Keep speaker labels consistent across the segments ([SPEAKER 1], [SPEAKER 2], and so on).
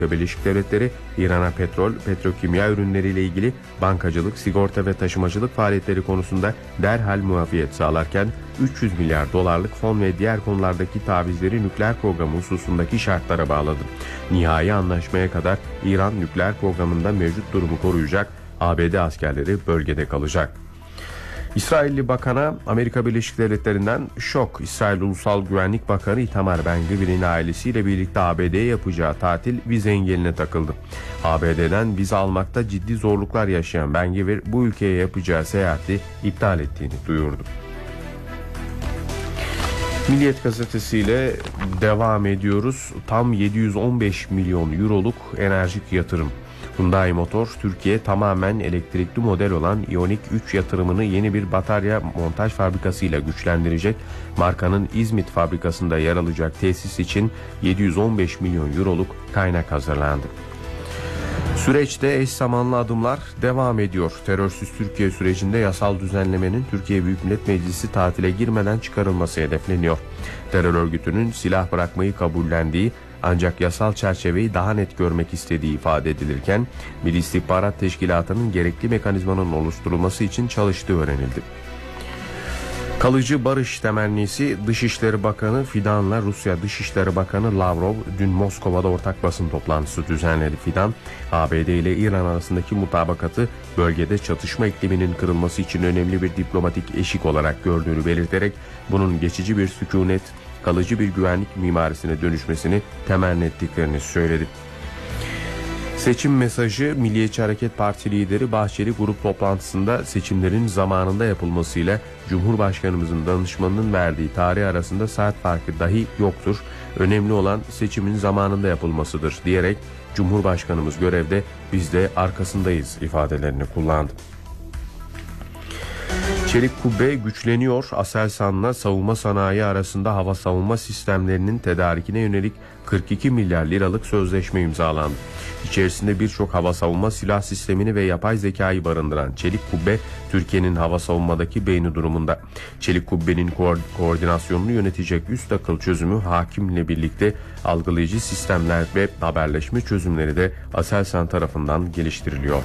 [SPEAKER 1] Birleşik Devletleri, İran'a petrol, petrokimya ürünleriyle ilgili bankacılık, sigorta ve taşımacılık faaliyetleri konusunda derhal muafiyet sağlarken 300 milyar dolarlık fon ve diğer konulardaki tavizleri nükleer programı hususundaki şartlara bağladı. Nihai anlaşmaya kadar İran nükleer programında mevcut durumu koruyacak, ABD askerleri bölgede kalacak. İsrailli bakana Amerika Birleşik Devletleri'nden şok. İsrail Ulusal Güvenlik Bakanı Itamar Ben-Gvir'in ailesiyle birlikte ABD'ye yapacağı tatil vize engeline takıldı. ABD'den vize almakta ciddi zorluklar yaşayan Ben-Gvir bu ülkeye yapacağı seyahati iptal ettiğini duyurdu. Milliyet gazetesiyle devam ediyoruz. Tam 715 milyon euroluk enerjik yatırım. Hyundai Motor, Türkiye tamamen elektrikli model olan Ioniq 3 yatırımını yeni bir batarya montaj fabrikasıyla güçlendirecek. Markanın İzmit fabrikasında yer alacak tesis için 715 milyon euroluk kaynak hazırlandı. Süreçte eş zamanlı adımlar devam ediyor. Terörsüz Türkiye sürecinde yasal düzenlemenin Türkiye Büyük Millet Meclisi tatile girmeden çıkarılması hedefleniyor. Terör örgütünün silah bırakmayı kabullendiği ancak yasal çerçeveyi daha net görmek istediği ifade edilirken Milli İstihbarat Teşkilatı'nın gerekli mekanizmanın oluşturulması için çalıştığı öğrenildi. Kalıcı barış temennisi Dışişleri Bakanı Fidan'la Rusya Dışişleri Bakanı Lavrov dün Moskova'da ortak basın toplantısı düzenledi. Fidan, ABD ile İran arasındaki mutabakatı bölgede çatışma ikliminin kırılması için önemli bir diplomatik eşik olarak gördüğünü belirterek bunun geçici bir sükunet, kalıcı bir güvenlik mimarisine dönüşmesini temenni ettiklerini söyledi. Seçim mesajı Milliyetçi Hareket Partisi lideri Bahçeli grup toplantısında seçimlerin zamanında yapılmasıyla Cumhurbaşkanımızın danışmanının verdiği tarih arasında saat farkı dahi yoktur. Önemli olan seçimin zamanında yapılmasıdır diyerek Cumhurbaşkanımız görevde, biz de arkasındayız ifadelerini kullandı. Çelik kubbe güçleniyor. Aselsan'la savunma sanayi arasında hava savunma sistemlerinin tedarikine yönelik 42 milyar liralık sözleşme imzalandı. İçerisinde birçok hava savunma silah sistemini ve yapay zekayı barındıran Çelik kubbe, Türkiye'nin hava savunmadaki beyni durumunda. Çelik kubbenin koordinasyonunu yönetecek üst akıl çözümü Hakim'le birlikte algılayıcı sistemler ve haberleşme çözümleri de Aselsan tarafından geliştiriliyor.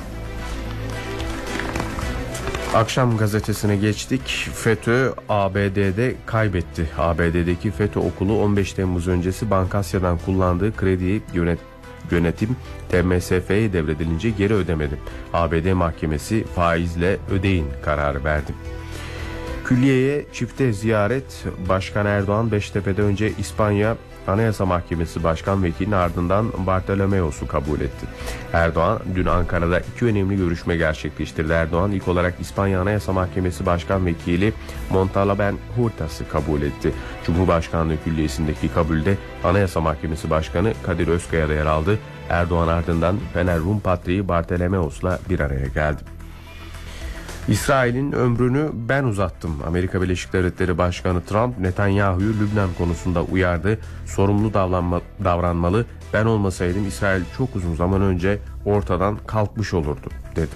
[SPEAKER 1] Akşam gazetesine geçtik. FETÖ ABD'de kaybetti. ABD'deki FETÖ okulu 15 Temmuz öncesi Bankasya'dan kullandığı krediyi yönetim TMSF'ye devredilince geri ödemedi. ABD mahkemesi faizle ödeyin kararı verdi. Külliyeye çifte ziyaret. Başkan Erdoğan Beştepe'de önce İspanya Anayasa Mahkemesi Başkan Vekili'nin ardından Bartolomeos'u kabul etti. Erdoğan dün Ankara'da iki önemli görüşme gerçekleştirdi. Erdoğan ilk olarak İspanya Anayasa Mahkemesi Başkan Vekili Montalbán Hurtas'ı kabul etti. Cumhurbaşkanlığı Külliyesi'ndeki kabulde Anayasa Mahkemesi Başkanı Kadir Özkaya da yer aldı. Erdoğan ardından Fener Rum Patriği Bartolomeos'la bir araya geldi. İsrail'in ömrünü ben uzattım. Amerika Birleşik Devletleri Başkanı Trump, Netanyahu'yu Lübnan konusunda uyardı. Sorumlu davranmalı. Ben olmasaydım İsrail çok uzun zaman önce ortadan kalkmış olurdu, dedi.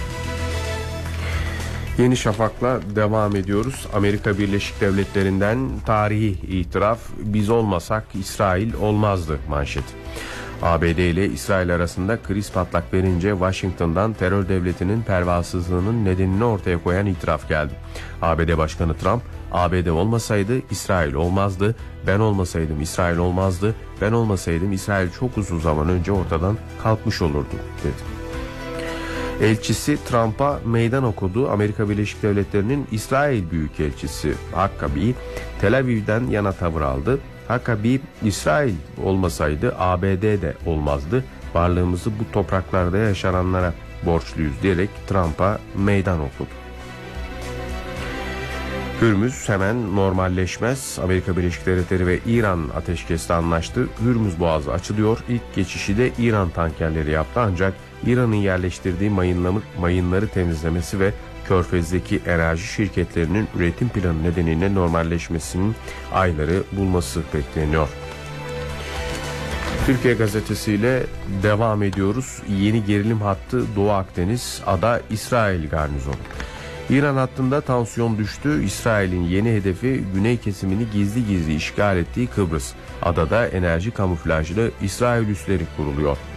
[SPEAKER 1] Yeni Şafak'la devam ediyoruz. Amerika Birleşik Devletleri'nden tarihi itiraf, biz olmasak İsrail olmazdı manşeti. ABD ile İsrail arasında kriz patlak verince Washington'dan terör devletinin pervasızlığının nedenini ortaya koyan itiraf geldi. ABD Başkanı Trump, ABD olmasaydı İsrail olmazdı, ben olmasaydım İsrail olmazdı, ben olmasaydım İsrail çok uzun zaman önce ortadan kalkmış olurdu, dedi. Elçisi Trump'a meydan okudu. Amerika Birleşik Devletleri'nin İsrail Büyükelçisi Huckabee, Tel Aviv'den yana tavır aldı. Huckabee, İsrail olmasaydı ABD de olmazdı. Varlığımızı bu topraklarda yaşananlara borçluyuz diyerek Trump'a meydan okudu. Hürmüz hemen normalleşmez. Amerika Birleşik Devletleri ve İran ateşkeste anlaştı. Hürmüz Boğazı açılıyor. İlk geçişi de İran tankerleri yaptı ancak İran'ın yerleştirdiği mayınları temizlemesi ve Körfez'deki enerji şirketlerinin üretim planı nedeniyle normalleşmesinin ayları bulması bekleniyor. Türkiye gazetesiyle devam ediyoruz. Yeni gerilim hattı Doğu Akdeniz, ada İsrail garnizonu. İran hattında tansiyon düştü. İsrail'in yeni hedefi güney kesimini gizli gizli işgal ettiği Kıbrıs. Adada enerji kamuflajlı İsrail üsleri kuruluyor.